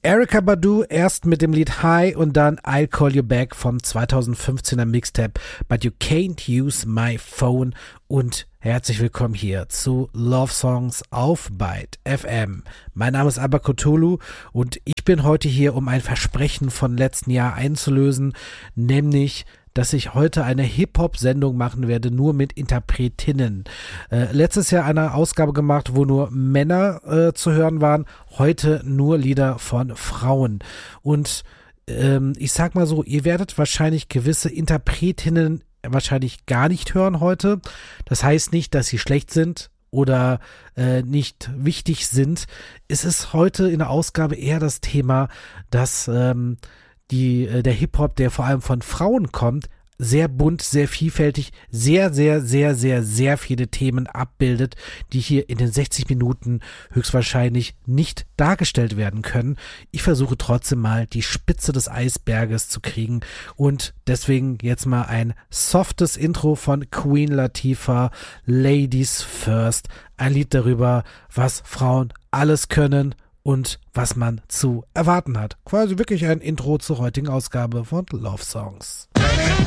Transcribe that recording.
Erykah Badu erst mit dem Lied High und dann I'll Call You Back vom 2015er Mixtape But You Can't Use My Phone und herzlich willkommen hier zu Love Songs auf Byte FM. Mein Name ist Abba Cthulhu und ich bin heute hier, um ein Versprechen von letzten Jahr einzulösen, nämlich dass ich heute eine Hip-Hop-Sendung machen werde, nur mit Interpretinnen. Letztes Jahr eine Ausgabe gemacht, wo nur Männer zu hören waren, heute nur Lieder von Frauen. Und ich sag mal so, ihr werdet wahrscheinlich gewisse Interpretinnen wahrscheinlich gar nicht hören heute. Das heißt nicht, dass sie schlecht sind oder nicht wichtig sind. Es ist heute in der Ausgabe eher das Thema, dass der Hip-Hop, der vor allem von Frauen kommt, sehr bunt, sehr vielfältig, sehr viele Themen abbildet, die hier in den 60 Minuten höchstwahrscheinlich nicht dargestellt werden können. Ich versuche trotzdem mal die Spitze des Eisberges zu kriegen und deswegen jetzt mal ein softes Intro von Queen Latifah, Ladies First, ein Lied darüber, was Frauen alles können und was man zu erwarten hat. Quasi wirklich ein Intro zur heutigen Ausgabe von Love Songs.